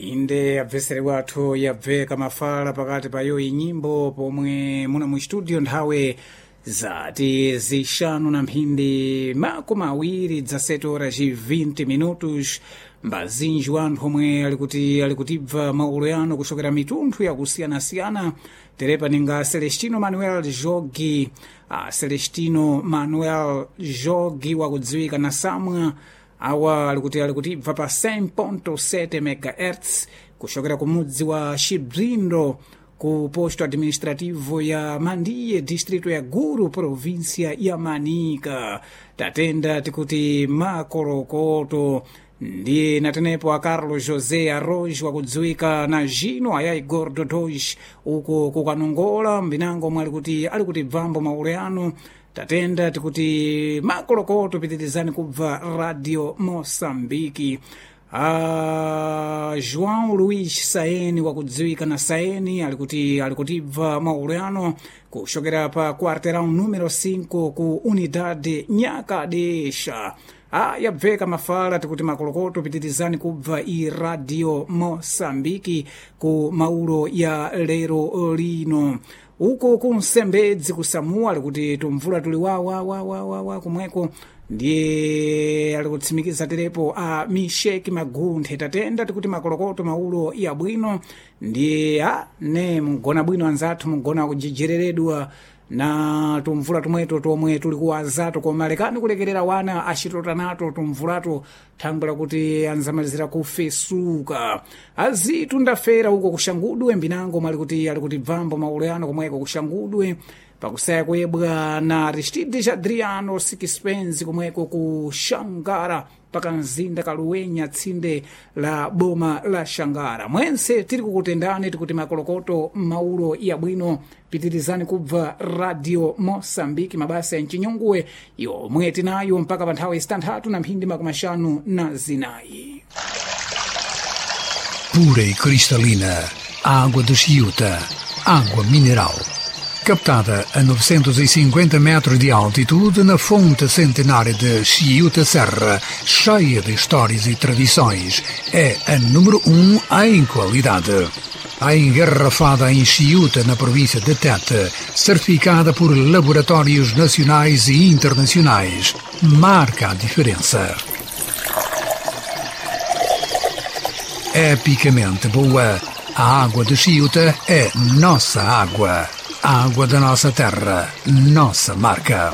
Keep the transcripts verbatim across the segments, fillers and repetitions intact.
inde abvesere wathu yabveka mafala pakati payo inyimbo pomwe muna mu studio nthawe zati zixanu na mphindi makumi awiri dza sete horas e vinte minutos mbazinji wanthu omwe ali kuti ali kutibva maulo yano kuchokera mitunthu yakusiyana-siyana terepa ninga Celestino Manuel Jogi a Celestino Manuel Jogi wakudziwika na samwa awa ali kuti ali kutibva pa cem ponto sete megahertz kuchokera ku mudzi wa Chibrindo ku posto administrativo ya Mandiye distrito ya Guru província ya Manica tatenda tikuti makorokoto ndiye natenepo a Carlos José Arrojo wakudziwika na Gino ayayi Gordo dois uko kukanongola mbinango omwe ali kuti ali kuti bvambo maulo ano tatenda tikuti makorokoto pitirizani kubva Radio Moçambique. Uh, João Luís Saeni wakudziwika na Saeni alikuti alikutibva maulo ano kuchokera pa quarteirão número cinco ku unidade Nyakadesha. Ah, yabveka mafala tikuti makolokoto pitirizani kubva i Radio Moçambique ku maulo ya lero lino. Uko kunsembedzi kusamua alikuti tumvula tuli wa wa wa wa wa, wa kumweko ndiye alikutsimikiza terepo a Misheki Magunthe tatenda tikuti makolokoto maulo ya bwino ndiye a ne mugona bwino anzathu mugona kujijereredwa na tumvula tumweto tomwe tuli kuwazatu komalekani kulekerera wana achitota nato tumvulato thangula kuti anzamalizira kufesuka azitu ndafera uko kushangudwe mbinango mali kuti ali kuti bvambo maulo yano komweko kushangudwe pakusaya kwebwa na Aristides Adriano Sikispenzi komweko ku Xangara paka mzinda Kaluwenya tsinde la boma la Xangara mwense tiri kukutendani tikuti makolokoto maulo ya bwino pitirizani kubva Radio Moçambique mabasa ya nchinyunguwe yo mweti nayo mpaka panthawe istanthatu na mphindi makumi ashanu na zinayi. Pura e cristalina, água de Chiuta, água mineral. Captada a novecentos e cinquenta metros de altitude na fonte centenária de Chiuta Serra, cheia de histórias e tradições, é a número um em qualidade. A engarrafada em Chiuta, na província de Tete, certificada por laboratórios nacionais e internacionais, marca a diferença. Epicamente boa, a água de Chiuta é nossa água. A água da nossa terra, nossa marca.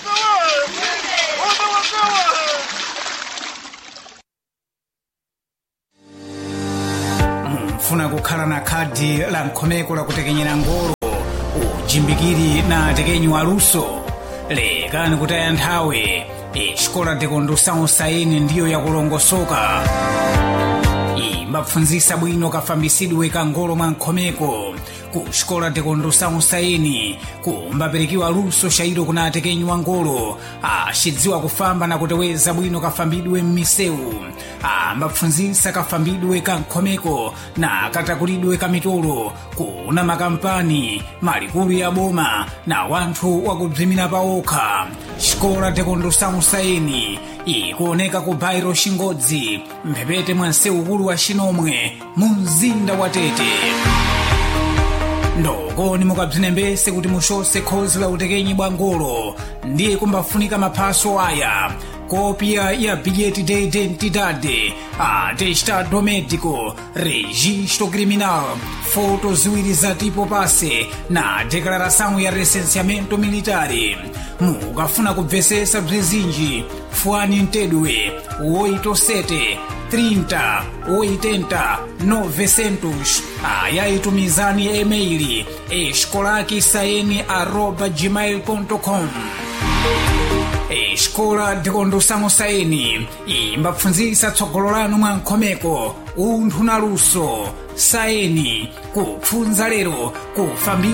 Mfuna kukhala na khadi la mkhomeko la kutekenyera ngolo ujimbikiri na tekenyi aluso lekani kutaya nthawe ixikola tekondusawo saini ndiyo yakulongosoka imbapfunzisa bwino kafambisidwe ka ngolo mwa mkhomeko ku xikola tekondusawo saini kumbaperekiwa luso shairo kuna tekenyi wa ngolo axidziwa kufamba na kuteweza bwino kafambidwe m'misewu ambapfunzisa kafambidwe ka mkhomeko na katakulidwe ka mitolo kuna makampani malikulu ya boma na wanthu wakubzimira paokha. Xikola tekondusawo saini ikuoneka ku bairo Xingodzi mphepete mwa msewu ukulu wa Xinomwe mu mzinda wa Tete. Ndokoni mukabzinembese kuti mushose khozi la utekenyi bwa ngolo ndiye kumbafunika maphaso aya kopia ya bilhete de identidade, atestado médico, registro criminal, fotos ziwiri za tipo passe na declaração ya recenseamento militar. Mukafuna kubvesesa bzizinji fuani ntedwe oito sete trinta oitenta novecentos ayaitumizani e-mail escolakisaeni arroba gmail ponto com. Escola de Condução Saeni imbapfunzisa tsogolo lanu mwa mkhomeko unthu na luso. Saeni kupfunza lero kufambi